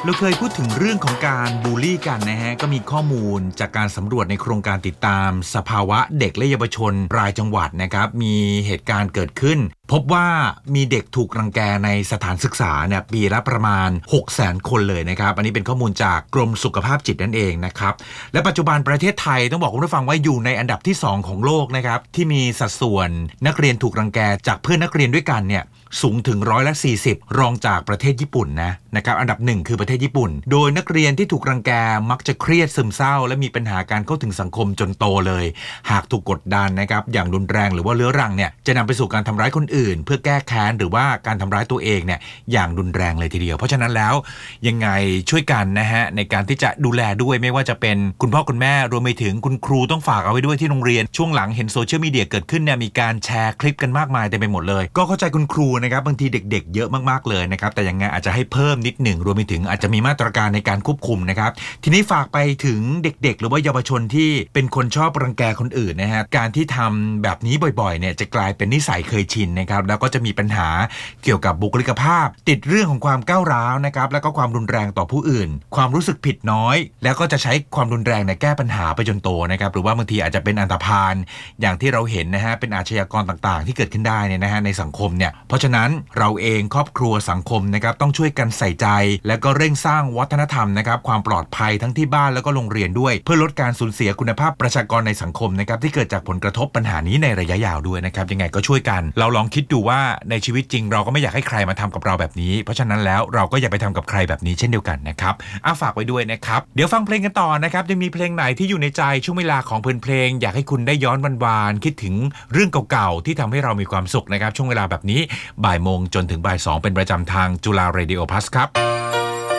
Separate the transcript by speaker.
Speaker 1: เราเคยพูดถึงเรื่องของการบูลลี่กันนะฮะก็มีข้อมูลจากการสำรวจในโครงการติดตามสภาวะเด็กและเยาวชนรายจังหวัดนะครับมีเหตุการณ์เกิดขึ้นพบว่ามีเด็กถูกรังแกในสถานศึกษาเนี่ยปีละประมาณ 600,000 คนเลยนะครับอันนี้เป็นข้อมูลจากกรมสุขภาพจิตนั่นเองนะครับและปัจจุบันประเทศไทยต้องบอกคุณผู้ฟังว่าอยู่ในอันดับที่2ของโลกนะครับที่มีสัดส่วนนักเรียนถูกรังแกจากเพื่อนนักเรียนด้วยกันเนี่ยสูงถึง40%รองจากประเทศญี่ปุ่นนะครับอันดับ1คือประเทศญี่ปุ่นโดยนักเรียนที่ถูกรังแกมักจะเครียดซึมเศร้าและมีปัญหาการเข้าถึงสังคมจนโตเลยหากถูกกดดันนะครับอย่างรุนแรงหรือว่าเรื้อรังเนี่ยจะนำไปสู่การทำร้ายคนอื่นเพื่อแก้แค้นหรือว่าการทำร้ายตัวเองเนี่ยอย่างรุนแรงเลยทีเดียวเพราะฉะนั้นแล้วยังไงช่วยกันนะฮะในการที่จะดูแลด้วยไม่ว่าจะเป็นคุณพ่อคุณแม่รวมไปถึงคุณครูต้องฝากเอาไว้ด้วยที่โรงเรียนช่วงหลังเห็นโซเชียลมีเดียเกิดขึ้นเนี่ยมีการแชร์คลิปกันมากมายเต็มไปหมดเลยก็เข้าใจคุณครูนะครับบางทีเด็กๆเยอะมากๆเลยนะครับแต่ยังไงอาจจะให้เพิ่มนิดหนึ่งรวมไปถึงอาจจะมีมาตรการในการควบคุมนะครับทีนี้ฝากไปถึงเด็กๆหรือว่าเยาวชนที่เป็นคนชอบรังแกคนอื่นนะฮะการที่ทำแบบนี้บ่อยๆเนี่ยจะกลายเป็นนิสัยเคยชินนะครับแล้วก็จะมีปัญหาเกี่ยวกับบุคลิกภาพติดเรื่องของความก้าวร้าวนะครับแล้วก็ความรุนแรงต่อผู้อื่นความรู้สึกผิดน้อยแล้วก็จะใช้ความรุนแรงในแก้ปัญหาไปจนโตนะครับหรือว่าบางทีอาจจะเป็นอันธพาลอย่างที่เราเห็นนะฮะเป็นอาชญากรต่างๆที่เกิดขึ้นได้เนี่ยนะฮะในสังคมเนี่ยเพราะฉะนั้นเราเองครอบครัวสังคมนะครับต้องช่วยกันใส่ใจและก็เร่งสร้างวัฒนธรรมนะครับความปลอดภัยทั้งที่บ้านแล้วก็โรงเรียนด้วยเพื่อลดการสูญเสียคุณภาพประชากรในสังคมนะครับที่เกิดจากผลกระทบปัญหานี้ในระยะยาวด้วยนะครับยังไงก็ช่วยกันเราลองคิดดูว่าในชีวิตจริงเราก็ไม่อยากให้ใครมาทำกับเราแบบนี้เพราะฉะนั้นแล้วเราก็อย่าไปทำกับใครแบบนี้เช่นเดียวกันนะครับฝากไว้ด้วยนะครับเดี๋ยวฟังเพลงกันต่อนะครับยังมีเพลงไหนที่อยู่ในใจช่วงเวลาของเพลินๆอยากให้คุณได้ย้อนวานๆคิดถึงเรื่องเก่าๆที่ทำให้เรามีความสุขนะครับช่วงเวลาแบบนี้บ่ายโมงจนถึงบ่าย2เป็นประจำทางจุฬาเรดิโอพลัสครับ